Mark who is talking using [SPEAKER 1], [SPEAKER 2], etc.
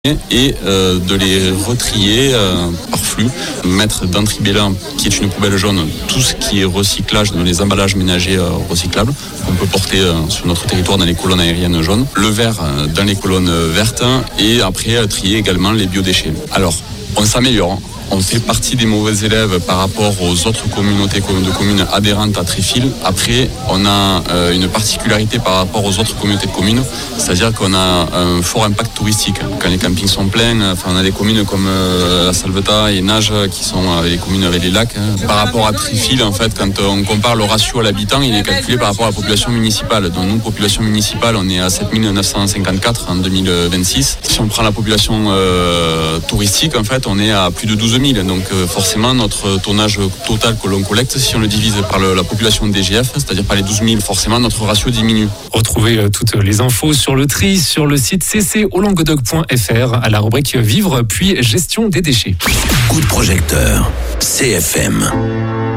[SPEAKER 1] et de les retrier par flux, mettre dans Tribella, qui est une poubelle jaune, tout ce qui est recyclage dans les emballages ménagers recyclables qu'on peut porter sur notre territoire dans les colonnes aériennes jaunes, le vert dans les colonnes vertes et après trier également les biodéchets. Alors, on s'améliore. On fait partie des mauvais élèves par rapport aux autres communautés de communes adhérentes à Tréfil. Après, on a une particularité par rapport aux autres communautés de communes, c'est-à-dire qu'on a un fort impact touristique. Quand les campings sont pleins, on a des communes comme la Salvetat et Nage qui sont les communes avec les lacs. Par rapport à Tréfil, en fait, quand on compare le ratio à l'habitant, il est calculé par rapport à la population municipale. Donc nous, population municipale, on est à 7954 en 2026. Si on prend la population touristique, en fait, on est à plus de 12 000. Donc forcément, notre tonnage total que l'on collecte, si on le divise par la population de DGF, c'est-à-dire par les 12 000, forcément, notre ratio diminue.
[SPEAKER 2] Retrouvez toutes les infos sur le tri sur le site cc-au-languedoc.fr à la rubrique Vivre puis gestion des déchets.
[SPEAKER 3] Coup de projecteur, CFM.